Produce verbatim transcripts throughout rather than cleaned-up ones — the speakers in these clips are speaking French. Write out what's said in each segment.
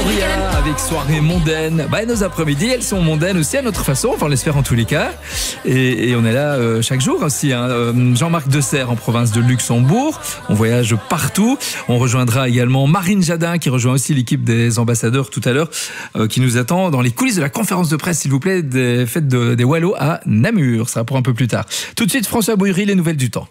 Cambria avec soirée mondaine. Bah, nos après-midi, elles sont mondaines aussi à notre façon, enfin on l'espère en tous les cas. Et, et on est là euh, chaque jour aussi. Hein. Euh, Jean-Marc Desserre en province de Luxembourg. On voyage partout. On rejoindra également Marine Jadin qui rejoint aussi l'équipe des ambassadeurs tout à l'heure, euh, qui nous attend dans les coulisses de la conférence de presse, s'il vous plaît, des fêtes de, des Wallows à Namur. Ça sera pour un peu plus tard. Tout de suite, François Bouillerie, les nouvelles du temps.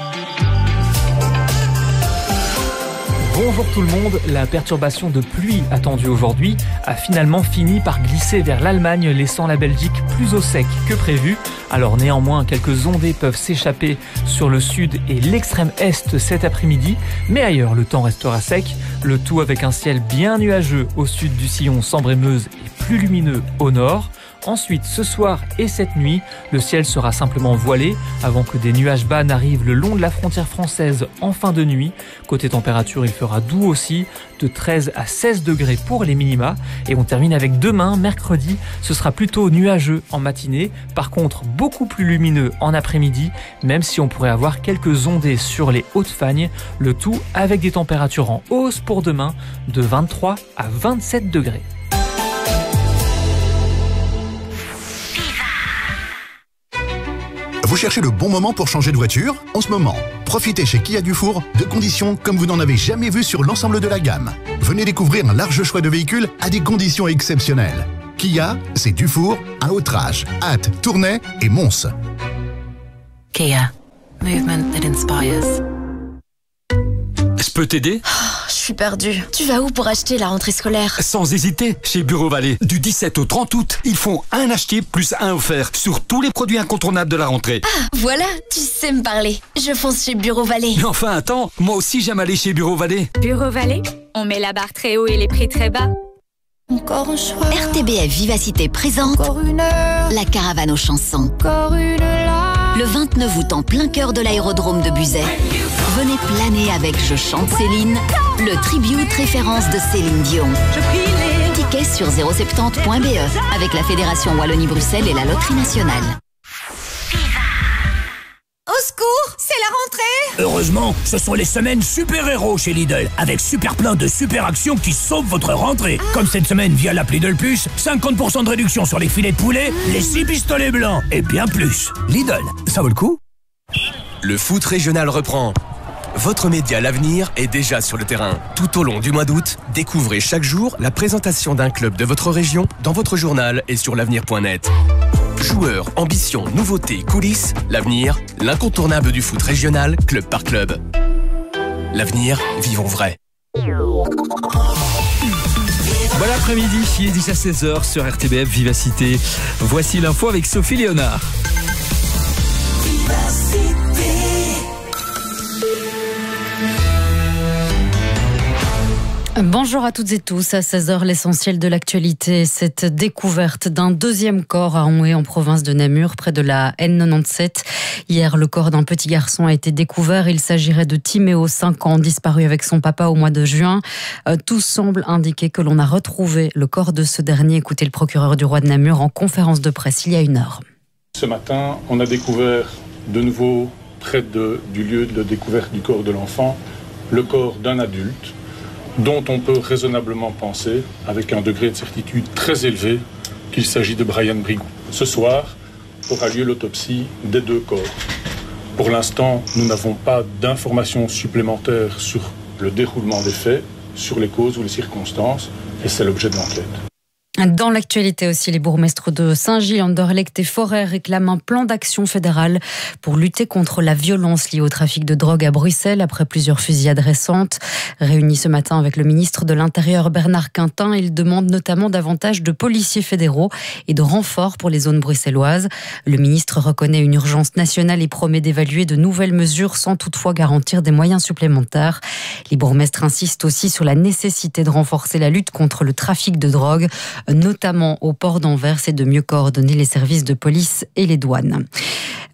Bonjour tout le monde, la perturbation de pluie attendue aujourd'hui a finalement fini par glisser vers l'Allemagne, laissant la Belgique plus au sec que prévu. Alors néanmoins, quelques ondées peuvent s'échapper sur le sud et l'extrême est cet après-midi, mais ailleurs le temps restera sec, le tout avec un ciel bien nuageux au sud du sillon Sambre-et-Meuse et plus lumineux au nord. Ensuite, ce soir et cette nuit, le ciel sera simplement voilé avant que des nuages bas n'arrivent le long de la frontière française en fin de nuit. Côté température, il fera doux aussi, de treize à seize degrés pour les minima. Et on termine avec demain, mercredi, ce sera plutôt nuageux en matinée. Par contre, beaucoup plus lumineux en après-midi, même si on pourrait avoir quelques ondées sur les Hautes-Fagnes. Le tout avec des températures en hausse pour demain, de vingt-trois à vingt-sept degrés. Vous cherchez le bon moment pour changer de voiture ? En ce moment, profitez chez Kia Dufour de conditions comme vous n'en avez jamais vu sur l'ensemble de la gamme. Venez découvrir un large choix de véhicules à des conditions exceptionnelles. Kia, c'est Dufour, à Autrage, Ath, Tournai et Mons. Kia, movement that inspires. Je peux t'aider ? Oh, je suis perdue. Tu vas où pour acheter la rentrée scolaire ? Sans hésiter, chez Bureau Vallée. Du dix-sept au trente août, ils font un acheté plus un offert sur tous les produits incontournables de la rentrée. Ah, voilà, tu sais me parler. Je fonce chez Bureau Vallée. Mais enfin, attends, moi aussi j'aime aller chez Bureau Vallée. Bureau Vallée, on met la barre très haut et les prix très bas. Encore un choix. R T B F Vivacité présente Encore une heure. La caravane aux chansons. Encore une larme. Le vingt-neuf août en plein cœur de l'aérodrome de Buzet. Venez planer avec Je chante Céline, le tribute référence de Céline Dion. Tickets sur zéro soixante-dix point b e avec la Fédération Wallonie-Bruxelles et la Loterie Nationale. Au secours, c'est la rentrée! Heureusement, ce sont les semaines super-héros chez Lidl, avec super plein de super actions qui sauvent votre rentrée. Ah. Comme cette semaine via l'appli Lidl Plus, cinquante pour cent de réduction sur les filets de poulet, ah. les six pistolets blancs et bien plus. Lidl, ça vaut le coup? Le foot régional reprend. Votre média L'Avenir est déjà sur le terrain. Tout au long du mois d'août, découvrez chaque jour la présentation d'un club de votre région dans votre journal et sur l'avenir point net. Joueurs, ambitions, nouveautés, coulisses, L'Avenir, l'incontournable du foot régional, club par club. L'Avenir, vivons vrai. Bon après-midi, il est déjà seize heures sur R T B F Vivacité. Voici l'info avec Sophie Léonard. Bonjour à toutes et tous. À seize heures, l'essentiel de l'actualité, cette découverte d'un deuxième corps à Onhé en province de Namur, près de la N quatre-vingt-dix-sept. Hier, le corps d'un petit garçon a été découvert. Il s'agirait de Timéo, cinq ans, disparu avec son papa au mois de juin. Euh, tout semble indiquer que l'on a retrouvé le corps de ce dernier. Écoutez le procureur du roi de Namur en conférence de presse il y a une heure. Ce matin, on a découvert de nouveau, près de, du lieu de découverte du corps de l'enfant, le corps d'un adulte dont on peut raisonnablement penser, avec un degré de certitude très élevé, qu'il s'agit de Brian Brigou. Ce soir aura lieu l'autopsie des deux corps. Pour l'instant, nous n'avons pas d'informations supplémentaires sur le déroulement des faits, sur les causes ou les circonstances, et c'est l'objet de l'enquête. Dans l'actualité aussi, les bourgmestres de Saint-Gilles, Anderlecht et Forêt réclament un plan d'action fédéral pour lutter contre la violence liée au trafic de drogue à Bruxelles après plusieurs fusillades récentes. Réunis ce matin avec le ministre de l'Intérieur Bernard Quintin, ils demandent notamment davantage de policiers fédéraux et de renforts pour les zones bruxelloises. Le ministre reconnaît une urgence nationale et promet d'évaluer de nouvelles mesures sans toutefois garantir des moyens supplémentaires. Les bourgmestres insistent aussi sur la nécessité de renforcer la lutte contre le trafic de drogue, notamment au port d'Anvers, et de mieux coordonner les services de police et les douanes.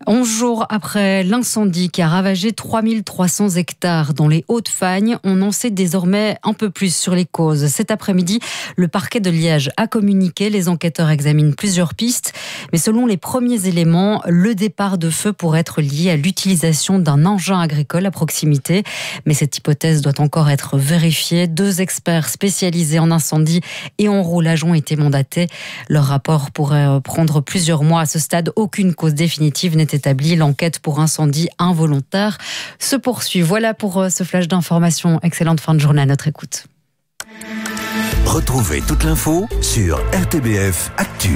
onze jours après l'incendie qui a ravagé trois mille trois cents hectares dans les Hauts-de-Fagne, on en sait désormais un peu plus sur les causes. Cet après-midi, le parquet de Liège a communiqué. Les enquêteurs examinent plusieurs pistes. Mais selon les premiers éléments, le départ de feu pourrait être lié à l'utilisation d'un engin agricole à proximité. Mais cette hypothèse doit encore être vérifiée. Deux experts spécialisés en incendie et en roulage ont été mandatés. Leur rapport pourrait prendre plusieurs mois. À ce stade, aucune cause définitive n'est établie. L'enquête pour incendie involontaire se poursuit. Voilà pour ce flash d'information. Excellente fin de journée à notre écoute. Retrouvez toute l'info sur R T B F Actu.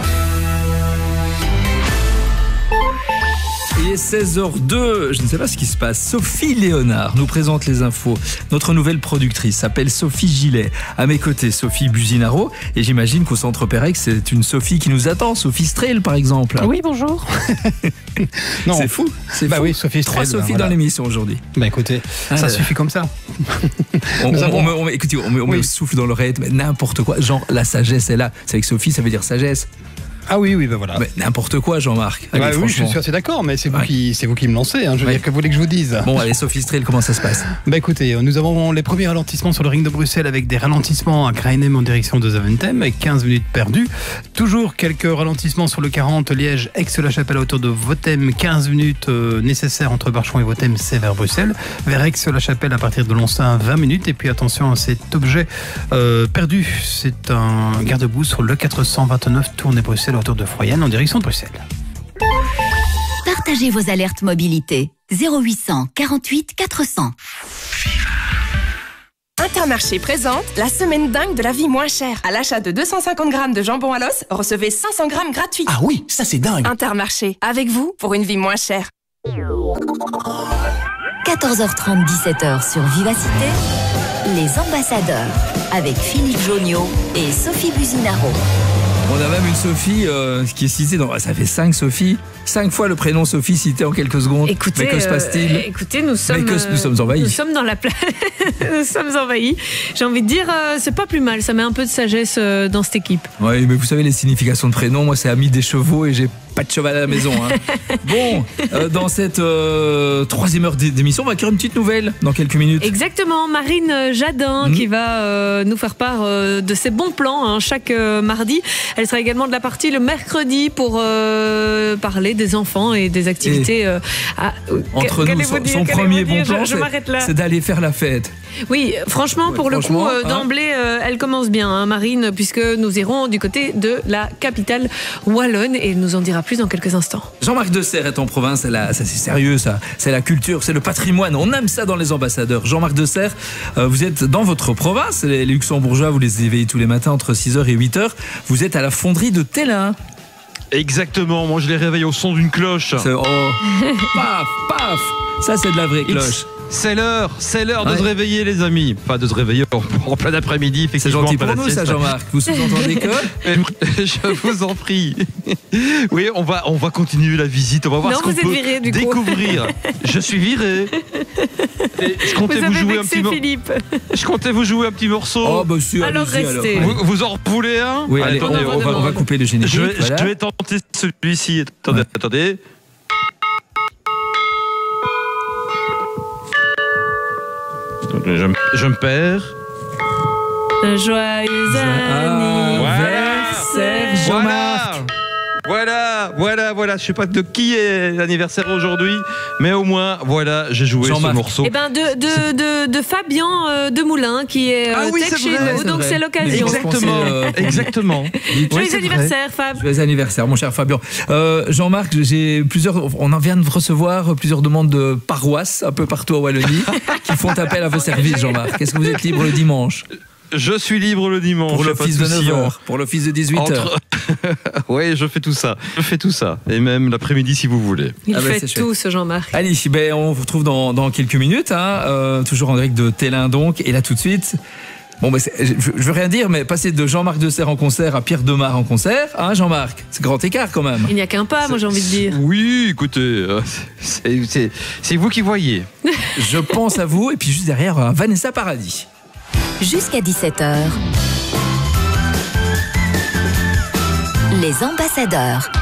Il est seize heures deux, je ne sais pas ce qui se passe. Sophie Léonard nous présente les infos. Notre nouvelle productrice s'appelle Sophie Gillet. À mes côtés, Sophie Buzinaro. Et j'imagine qu'au Centre Pérex, c'est une Sophie qui nous attend. Sophie Strel, par exemple. Oui, bonjour. Non. C'est fou. C'est bah fou. oui, Sophie Strel. Trois Sophie ben, voilà. dans l'émission aujourd'hui. Bah écoutez, ah, ça là, suffit comme ça. on, on, on, on, écoutez, on met, on oui. met le souffle dans l'oreillette, mais n'importe quoi. Genre, la sagesse est là. C'est avec Sophie, ça veut dire sagesse. Ah oui, oui, ben voilà. Mais n'importe quoi, Jean-Marc. Allez, bah oui, je suis assez d'accord, mais c'est vous, ouais. qui, c'est vous qui me lancez. Hein. Je veux ouais. dire, que vous voulez que je vous dise. Bon, allez, Sophie Strel, comment ça se passe? Bah écoutez, nous avons les premiers ralentissements sur le ring de Bruxelles avec des ralentissements à Krainem en direction de Zaventem, avec quinze minutes perdues. Toujours quelques ralentissements sur le quarante, Liège, Aix-la-Chapelle autour de Votem, quinze minutes euh, nécessaires entre Barchon et Votem, c'est vers Bruxelles. Vers Aix-la-Chapelle à partir de Lonsin, vingt minutes. Et puis attention à cet objet euh, perdu. C'est un garde-boue sur le quatre cent vingt-neuf, tournée Bruxelles autour de Froyenne en direction de Bruxelles. Partagez vos alertes mobilité. zéro huit cent quarante-huit quatre cents. Intermarché présente la semaine dingue de la vie moins chère. À l'achat de deux cent cinquante grammes de jambon à l'os, recevez cinq cents grammes gratuits. Ah oui, ça c'est dingue. Intermarché, avec vous pour une vie moins chère. quatorze heures trente, dix-sept heures sur Vivacité, les ambassadeurs avec Philippe Joniot et Sophie Buzinaro. On a même une Sophie euh, qui est citée dans... Ça fait cinq Sophie. Cinq fois le prénom Sophie cité en quelques secondes. Écoutez, mais que se passe-t-il? euh, Écoutez, nous sommes... Mais que nous sommes envahis. Nous sommes dans la planète. Nous sommes envahis. J'ai envie de dire, euh, c'est pas plus mal. Ça met un peu de sagesse euh, dans cette équipe. Oui, mais vous savez, les significations de prénoms, moi, c'est ami des chevaux et j'ai pas de cheval à la maison. Hein. Bon, euh, dans cette euh, troisième heure d'émission, on va accueillir une petite nouvelle dans quelques minutes. Exactement. Marine Jadin mmh. qui va euh, nous faire part euh, de ses bons plans hein, chaque euh, mardi. Elle sera également de la partie le mercredi pour euh, parler des enfants et des activités. Euh, à, entre nous, son, son premier bon plan, je, je c'est d'aller faire la fête. Oui, franchement, ouais, pour franchement, le coup, euh, d'emblée, hein. euh, elle commence bien, hein, Marine, puisque nous irons du côté de la capitale wallonne et elle nous en dira plus dans quelques instants. Jean-Marc Desserre est en province, c'est la, ça c'est sérieux, ça, c'est la culture, c'est le patrimoine, on aime ça dans les ambassadeurs. Jean-Marc Desserre, euh, vous êtes dans votre province, les luxembourgeois, vous les éveillez tous les matins entre six heures et huit heures, vous êtes à la fonderie de Tellin. Exactement, moi je les réveille au son d'une cloche. C'est, oh, paf, paf, ça c'est de la vraie cloche. It's... C'est l'heure, c'est l'heure ouais. de se réveiller les amis. Pas de se réveiller en, en plein après-midi. C'est gentil pour nous ça Jean-Marc, vous sous-entendez que je vous en prie. Oui, on va, on va continuer la visite, on va voir non, ce qu'on peut viré, découvrir. Je suis viré. Et je comptais vous, vous jouer un petit morceau. Je comptais vous jouer un petit morceau. Oh bah si, alors restez. Alors. Vous, vous en voulez un? Oui, allez, attendez, on, on, va, on va couper le générique. Je vais, voilà. je vais tenter celui-ci. Attendez, ouais. attendez. Je, je me perds. Joyeux anniversaire, Jean-Marc. Voilà, voilà, voilà. Je sais pas de qui est l'anniversaire aujourd'hui, mais au moins, voilà, j'ai joué ce morceau. Eh ben, de, de, de, de Fabien euh, Demoulin, qui est euh, ah oui, tech chez vrai, nous, c'est donc vrai. c'est l'occasion. Exactement, euh, exactement. Joyeux oui, anniversaire, Fab. Joyeux anniversaire, mon cher Fabien. Euh, Jean-Marc, j'ai plusieurs, on en vient de recevoir plusieurs demandes de paroisses un peu partout en Wallonie qui font appel à vos services, Jean-Marc. Est-ce que vous êtes libre le dimanche? Je suis libre le dimanche. Pour l'office de neuf heures, pour l'office de dix-huit heures. Entre... oui, je fais tout ça. Je fais tout ça. Et même l'après-midi si vous voulez. Il ah fait bah, tout ce Jean-Marc. Allez, ben, on vous retrouve dans, dans quelques minutes. Hein, euh, toujours en direct de Tellin donc. Et là tout de suite... Bon, ben, je, je veux rien dire, mais passer de Jean-Marc Desserre en concert à Pierre Demar en concert, hein, Jean-Marc, c'est grand écart quand même. Il n'y a qu'un pas, moi j'ai envie de dire. Oui, écoutez, euh, c'est, c'est, c'est vous qui voyez. Je pense à vous, et puis juste derrière, euh, Vanessa Paradis. Jusqu'à dix-sept heures, les ambassadeurs.